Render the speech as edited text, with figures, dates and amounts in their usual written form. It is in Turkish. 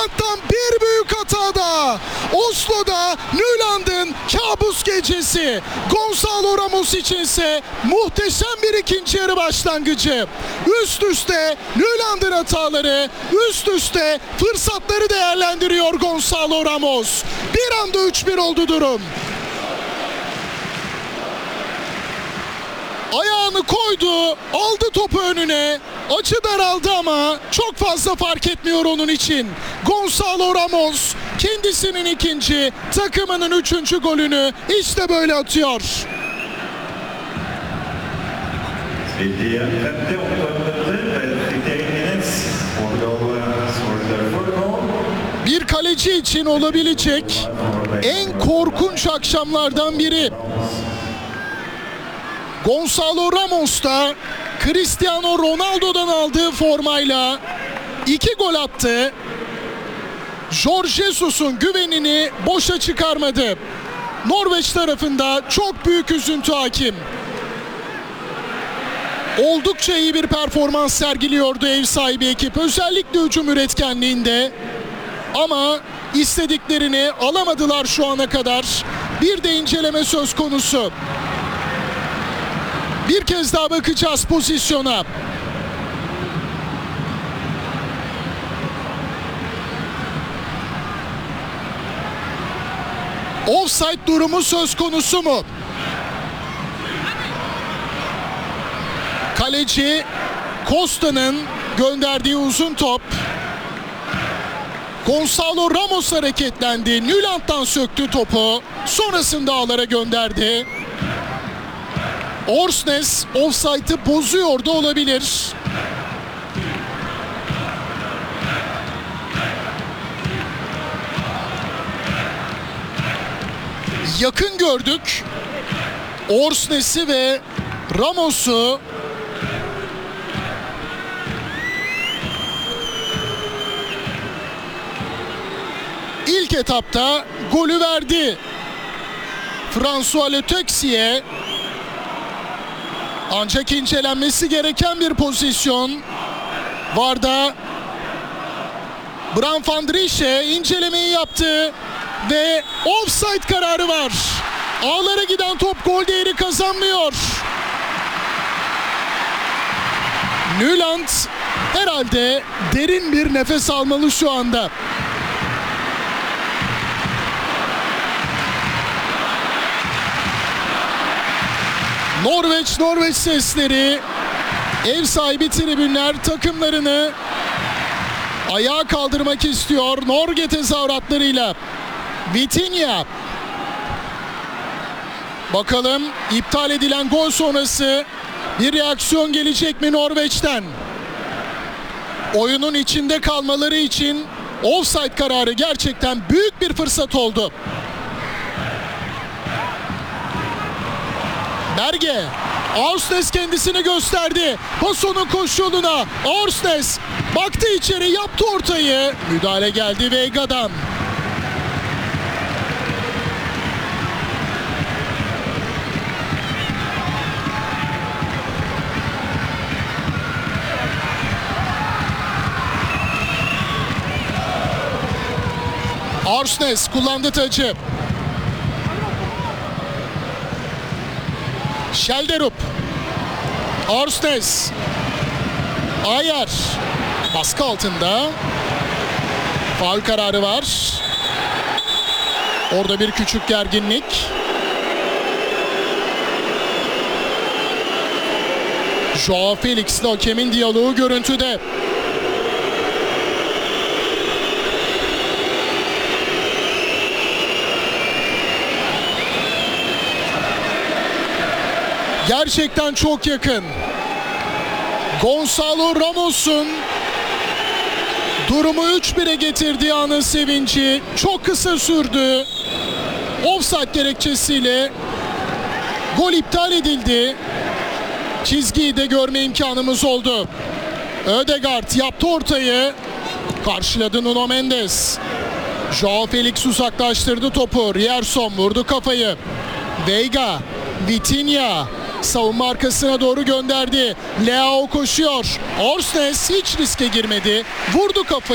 Nüland'dan bir büyük hata daha. Oslo'da Nüland'ın kabus gecesi. Gonçalo Ramos içinse muhteşem bir ikinci yarı başlangıcı. Üst üste Nüland'ın hataları, üst üste fırsatları değerlendiriyor Gonçalo Ramos. Bir anda 3-1 oldu durum. Ayağını koydu, aldı topu önüne. Açı daraldı ama çok fazla fark etmiyor onun için. Gonçalo Ramos kendisinin ikinci, takımının 3. golünü işte böyle atıyor. Bir kaleci için olabilecek en korkunç akşamlardan biri. Gonçalo Ramos da Cristiano Ronaldo'dan aldığı formayla 2 gol attı. Jorge Jesus'un güvenini boşa çıkarmadı. Norveç tarafında çok büyük üzüntü hakim. Oldukça iyi bir performans sergiliyordu ev sahibi ekip. Özellikle hücum üretkenliğinde. Ama istediklerini alamadılar şu ana kadar. Bir de inceleme söz konusu. Bir kez daha bakacağız pozisyona. Offside durumu söz konusu mu? Kaleci Costa'nın gönderdiği uzun top. Gonçalo Ramos hareketlendi. Nüland'dan söktü topu. Sonrasında ağlara gönderdi. Orsnes offside'ı bozuyor da olabilir. Yakın gördük Orsnes'i ve Ramos'u. İlk etapta golü verdi François Le Texier. Ancak incelenmesi gereken bir pozisyon. VAR'da Bram van Driesche incelemeyi yaptı ve offside kararı var. Ağlara giden top gol değeri kazanmıyor. Nüland herhalde derin bir nefes almalı şu anda. Norveç sesleri, ev sahibi tribünler takımlarını ayağa kaldırmak istiyor Norge tezahüratlarıyla. Vitinha. Bakalım iptal edilen gol sonrası bir reaksiyon gelecek mi Norveç'ten? Oyunun içinde kalmaları için offside kararı gerçekten büyük bir fırsat oldu. Berge, Orsnes kendisini gösterdi. Pasonun koşu yoluna. Orsnes baktı içeri, yaptı ortayı. Müdahale geldi Veiga'dan. Orsnes kullandı tacı. Schelderup. Orsnes. Ayer. Baskı altında. Faul kararı var. Orada bir küçük gerginlik. Joao Felix ile hakemin diyaloğu görüntüde. Gerçekten çok yakın. Gonçalo Ramos'un durumu 3-1'e getirdiği anın sevinci çok kısa sürdü. Offside gerekçesiyle gol iptal edildi. Çizgiyi de görme imkanımız oldu. Ødegaard yaptı ortayı. Karşıladı Nuno Mendes. Joao Felix uzaklaştırdı topu. Rierson vurdu kafayı. Veiga. Vitinha. Savunma arkasına doğru gönderdi. Leao koşuyor. Orsnes hiç riske girmedi. Vurdu kafayı.